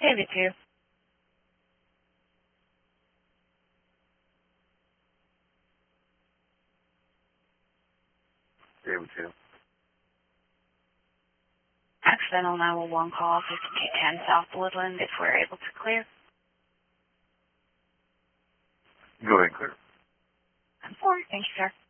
David 2. David 2. Accidental 911 call, 5210 South Woodland, if we're able to clear. Go ahead, clear. 4. Thank you, sir.